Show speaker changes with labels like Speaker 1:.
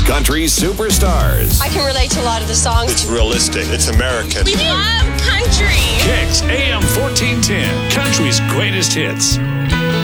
Speaker 1: Country superstars.
Speaker 2: I can relate to a lot of the songs.
Speaker 3: It's realistic. It's American.
Speaker 2: We love country.
Speaker 4: Kicks AM 1410, Country's greatest hits.